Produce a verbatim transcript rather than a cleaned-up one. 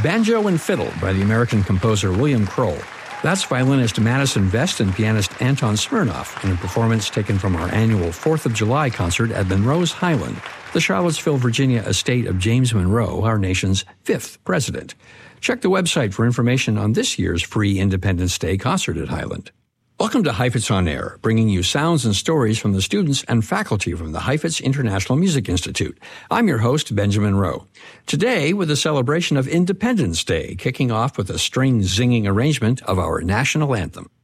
Banjo and Fiddle by the American composer William Kroll. That's violinist Madison Vest and pianist Anton Smirnoff in a performance taken from our annual fourth of July concert at Monroe's Highland, the Charlottesville, Virginia estate of James Monroe, our nation's fifth president. Check the website for information on this year's free Independence Day concert at Highland. Welcome to Heifetz on Air, bringing you sounds and stories from the students and faculty from the Heifetz International Music Institute. I'm your host, Benjamin Rowe. Today, with a celebration of Independence Day, kicking off with a string-zinging arrangement of our national anthem.